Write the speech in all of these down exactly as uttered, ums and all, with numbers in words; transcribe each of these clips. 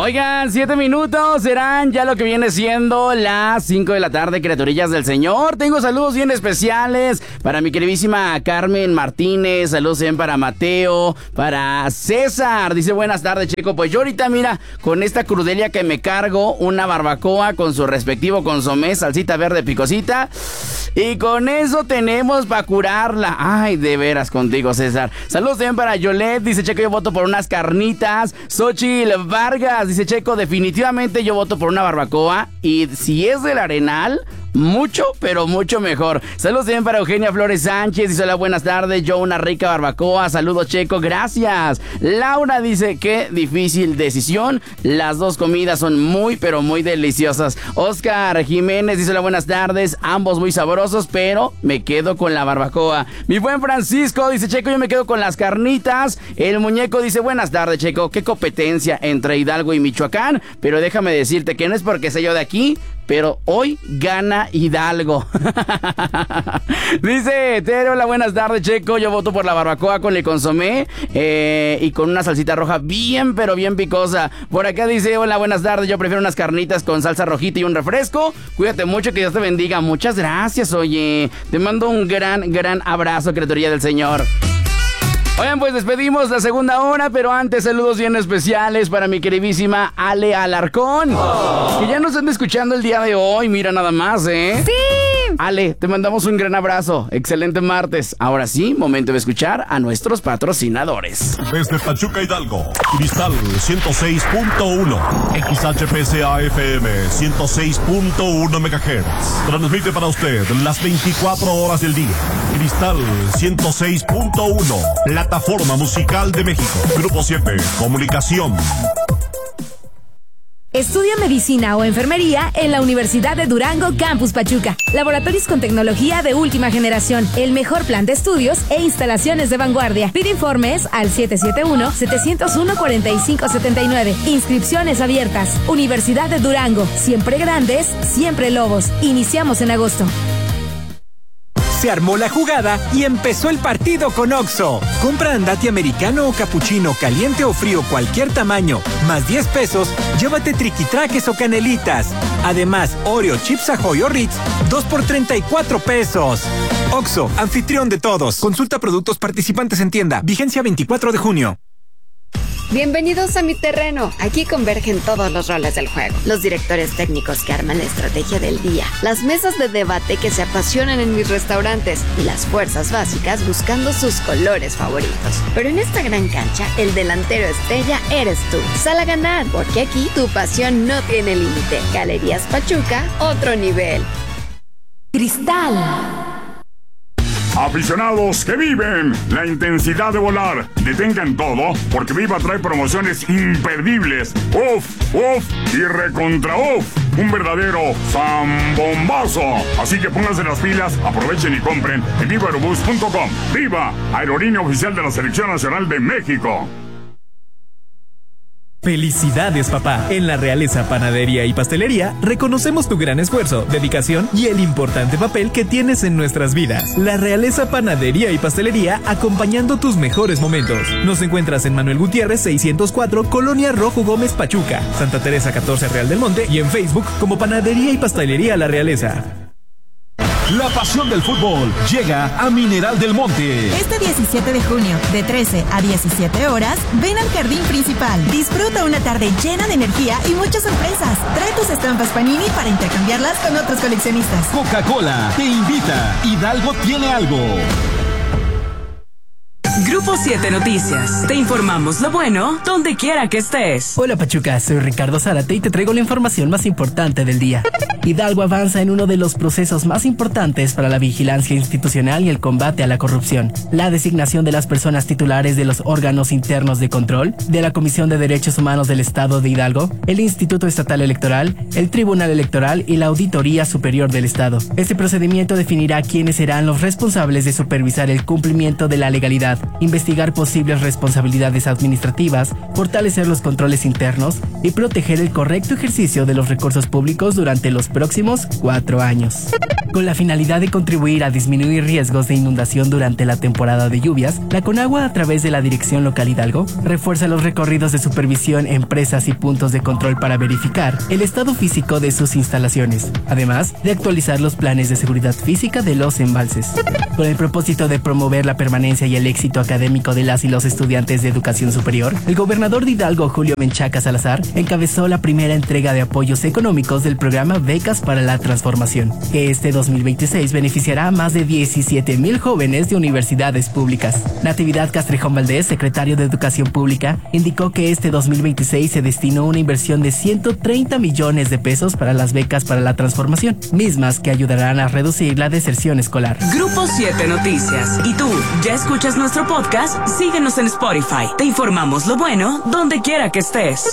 Oigan, siete minutos serán ya lo que viene siendo las cinco de la tarde, criaturillas del Señor. Tengo saludos bien especiales para mi queridísima Carmen Martínez. Saludos bien para Mateo, para César. Dice, buenas tardes, Checo. Pues yo ahorita, mira, con esta crudelia que me cargo, una barbacoa con su respectivo consomé, salsita verde picosita. Y con eso tenemos para curarla. Ay, de veras contigo, César. Saludos también para Yolet. Dice, Checo, yo voto por unas carnitas. Xochitl Vargas. Dice, Checo, definitivamente yo voto por una barbacoa. Y si es del Arenal, mucho, pero mucho mejor. Saludos también para Eugenia Flores Sánchez. Dice, hola, buenas tardes. Yo una rica barbacoa. Saludos, Checo. Gracias. Laura dice, qué difícil decisión. Las dos comidas son muy, pero muy deliciosas. Oscar Jiménez dice, hola, buenas tardes. Ambos muy sabrosos, pero me quedo con la barbacoa. Mi buen Francisco dice, Checo, yo me quedo con las carnitas. El muñeco dice, buenas tardes, Checo. Qué competencia entre Hidalgo y Michoacán. Pero déjame decirte que no es porque sea yo de aquí, pero hoy gana Hidalgo. Dice Tere, hola, buenas tardes, Checo. Yo voto por la barbacoa con el consomé eh, y con una salsita roja bien, pero bien picosa. Por acá dice, hola, buenas tardes. Yo prefiero unas carnitas con salsa rojita y un refresco. Cuídate mucho, que Dios te bendiga. Muchas gracias, oye. Te mando un gran, gran abrazo, criaturilla del Señor. Oigan, pues despedimos la segunda hora, pero antes saludos bien especiales para mi queridísima Ale Alarcón, oh. que ya nos están escuchando el día de hoy, mira nada más, ¿eh? ¡Sí! Ale, te mandamos un gran abrazo, excelente martes. Ahora sí, momento de escuchar a nuestros patrocinadores. Desde Pachuca, Hidalgo, Cristal ciento seis punto uno, X H P C A F M ciento seis punto uno megahertz. Transmite para usted las veinticuatro horas del día. Cristal ciento seis punto uno, plataforma musical de México. Grupo siete, comunicación. Estudia medicina o enfermería en la Universidad de Durango, Campus Pachuca. Laboratorios con tecnología de última generación, el mejor plan de estudios e instalaciones de vanguardia. Pide informes al siete siete uno, siete cero uno, cuatro cinco siete nueve. Inscripciones abiertas. Universidad de Durango, siempre grandes, siempre lobos. Iniciamos en agosto. Se armó la jugada y empezó el partido con Oxxo. Compra andati americano o capuchino, caliente o frío, cualquier tamaño, más diez pesos, llévate triquitraques o canelitas. Además, Oreo, Chips Ahoy o Ritz, dos por treinta y cuatro pesos. Oxxo, anfitrión de todos. Consulta productos participantes en tienda. Vigencia veinticuatro de junio. Bienvenidos a mi terreno. Aquí convergen todos los roles del juego. Los directores técnicos que arman la estrategia del día. Las mesas de debate que se apasionan en mis restaurantes. Y las fuerzas básicas buscando sus colores favoritos. Pero en esta gran cancha, el delantero estrella eres tú. Sal a ganar, porque aquí tu pasión no tiene límite. Galerías Pachuca, otro nivel. Cristal. Aficionados que viven la intensidad de volar, detengan todo, porque Viva trae promociones imperdibles. Uf, uf y recontra uf. Un verdadero zambombazo. Así que pónganse las pilas, aprovechen y compren en viva aerobús punto com. Viva, aerolínea oficial de la Selección Nacional de México. ¡Felicidades, papá! En la Realeza Panadería y Pastelería reconocemos tu gran esfuerzo, dedicación y el importante papel que tienes en nuestras vidas. La Realeza Panadería y Pastelería acompañando tus mejores momentos. Nos encuentras en Manuel Gutiérrez seiscientos cuatro, Colonia Rojo Gómez, Pachuca, Santa Teresa catorce, Real del Monte, y en Facebook como Panadería y Pastelería La Realeza. La pasión del fútbol llega a Mineral del Monte. Este diecisiete de junio, de trece a diecisiete horas, ven al Jardín Principal. Disfruta una tarde llena de energía y muchas sorpresas. Trae tus estampas Panini para intercambiarlas con otros coleccionistas. Coca-Cola te invita. Hidalgo tiene algo. Grupo siete Noticias. Te informamos lo bueno donde quiera que estés. Hola Pachuca, soy Ricardo Zárate y te traigo la información más importante del día. Hidalgo avanza en uno de los procesos más importantes para la vigilancia institucional y el combate a la corrupción. La designación de las personas titulares de los órganos internos de control, de la Comisión de Derechos Humanos del Estado de Hidalgo, el Instituto Estatal Electoral, el Tribunal Electoral y la Auditoría Superior del Estado. Este procedimiento definirá quiénes serán los responsables de supervisar el cumplimiento de la legalidad, investigar posibles responsabilidades administrativas, fortalecer los controles internos y proteger el correcto ejercicio de los recursos públicos durante los próximos cuatro años. Con la finalidad de contribuir a disminuir riesgos de inundación durante la temporada de lluvias, la Conagua, a través de la Dirección Local Hidalgo, refuerza los recorridos de supervisión en presas y puntos de control para verificar el estado físico de sus instalaciones, además de actualizar los planes de seguridad física de los embalses. Con el propósito de promover la permanencia y el éxito académico de las y los estudiantes de educación superior, el gobernador de Hidalgo, Julio Menchaca Salazar, encabezó la primera entrega de apoyos económicos del programa Becas para la Transformación, que este dos mil veintiséis beneficiará a más de diecisiete mil jóvenes de universidades públicas. Natividad Castrejón Valdés, secretario de Educación Pública, indicó que este dos mil veintiséis se destinó una inversión de ciento treinta millones de pesos para las becas para la transformación, mismas que ayudarán a reducir la deserción escolar. Grupo siete Noticias. ¿Y tú, ya escuchas nuestro podcast? Síguenos en Spotify. Te informamos lo bueno donde quiera que estés.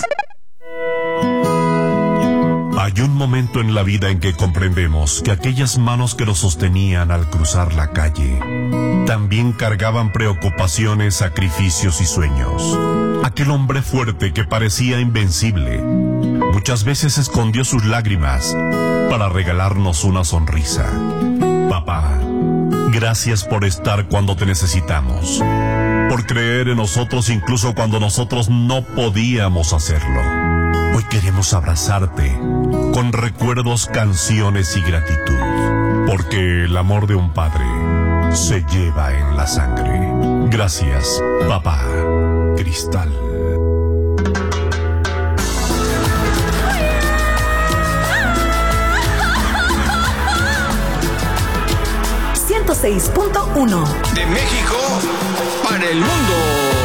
Hay un momento en la vida en que comprendemos que aquellas manos que nos sostenían al cruzar la calle también cargaban preocupaciones, sacrificios y sueños. Aquel hombre fuerte que parecía invencible muchas veces escondió sus lágrimas para regalarnos una sonrisa. Papá, gracias por estar cuando te necesitamos, por creer en nosotros incluso cuando nosotros no podíamos hacerlo. Hoy queremos abrazarte con recuerdos, canciones y gratitud, porque el amor de un padre se lleva en la sangre. Gracias, papá. Cristal. ciento seis punto uno De México para el mundo.